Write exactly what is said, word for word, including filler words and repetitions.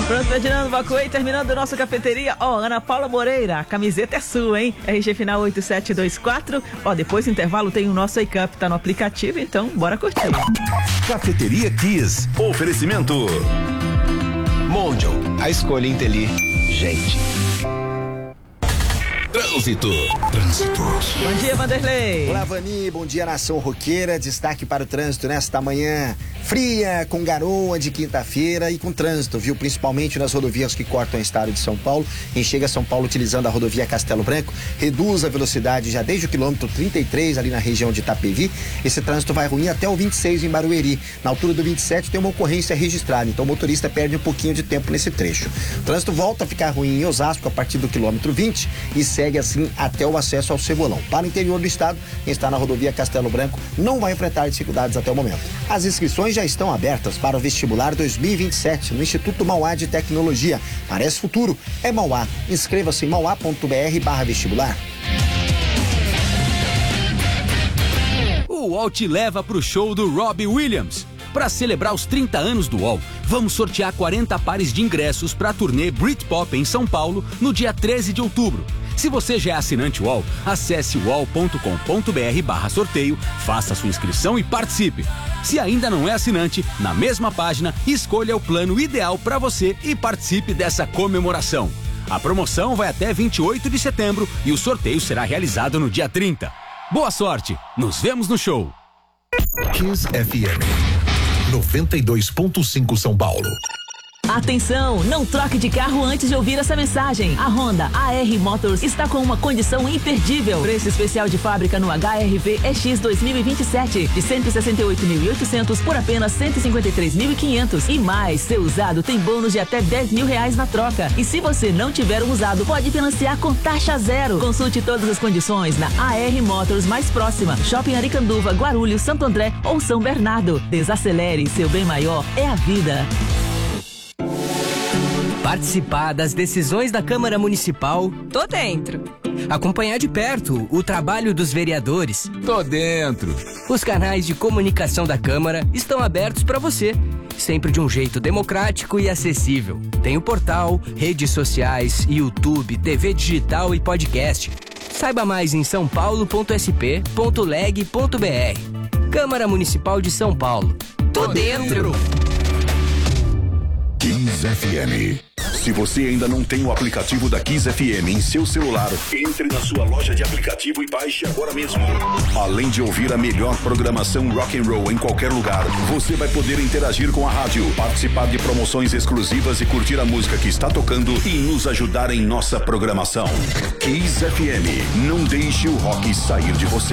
Pronto, Ferdinando Bacuei, terminando nossa cafeteria. Ó, Ana Paula Moreira, a camiseta é sua, hein? R G final oito sete dois quatro. Ó, depois do intervalo tem o nosso Wake Up, tá no aplicativo, então bora curtir. Cafeteria Kiss. Oferecimento Mondial, a escolha inteligente. Trânsito. Trânsito. Bom dia, Vanderlei. Olá, Vani. Bom dia, nação roqueira. Destaque para o trânsito nesta manhã fria, com garoa de quinta-feira e com trânsito, viu? Principalmente nas rodovias que cortam o estado de São Paulo. Quem chega a São Paulo utilizando a rodovia Castelo Branco, reduz a velocidade já desde o quilômetro trinta e três, ali na região de Itapevi. Esse trânsito vai ruim até o vinte e seis em Barueri. Na altura do vinte e sete tem uma ocorrência registrada, então o motorista perde um pouquinho de tempo nesse trecho. O trânsito volta a ficar ruim em Osasco a partir do quilômetro vinte e segue assim até o acesso ao Cebolão. Para o interior do estado, quem está na rodovia Castelo Branco não vai enfrentar dificuldades até o momento. As inscrições já estão abertas para o vestibular dois mil e vinte e sete no Instituto Mauá de Tecnologia. Parece futuro, é Mauá. Inscreva-se em mauá.br barra vestibular. O U O L te leva pro show do Robbie Williams. Para celebrar os trinta anos do U O L, vamos sortear quarenta pares de ingressos para a turnê Britpop em São Paulo no dia treze de outubro. Se você já é assinante U O L, acesse uol.com.br barra sorteio, faça sua inscrição e participe. Se ainda não é assinante, na mesma página, escolha o plano ideal para você e participe dessa comemoração. A promoção vai até vinte e oito de setembro e o sorteio será realizado no dia trinta. Boa sorte! Nos vemos no show! Kiss F M noventa e dois ponto cinco São Paulo. Atenção, não troque de carro antes de ouvir essa mensagem. A Honda A R Motors está com uma condição imperdível. Preço especial de fábrica no H R V E X dois mil e vinte e sete de cento e sessenta e oito mil e oitocentos por apenas cento e cinquenta e três mil e quinhentos. E mais, seu usado tem bônus de até dez mil reais na troca. E se você não tiver um usado, pode financiar com taxa zero. Consulte todas as condições na A R Motors mais próxima. Shopping Aricanduva, Guarulhos, Santo André ou São Bernardo. Desacelere, seu bem maior é a vida. Participar das decisões da Câmara Municipal? Tô dentro. Acompanhar de perto o trabalho dos vereadores? Tô dentro. Os canais de comunicação da Câmara estão abertos para você, sempre de um jeito democrático e acessível. Tem o portal, redes sociais, YouTube, T V digital e podcast. Saiba mais em são paulo ponto s p ponto leg ponto b r. Câmara Municipal de São Paulo. Tô dentro. Kiss F M. Se você ainda não tem o aplicativo da Kiss F M em seu celular, entre na sua loja de aplicativo e baixe agora mesmo. Além de ouvir a melhor programação rock and roll em qualquer lugar, você vai poder interagir com a rádio, participar de promoções exclusivas e curtir a música que está tocando e nos ajudar em nossa programação. Kiss F M, não deixe o rock sair de você.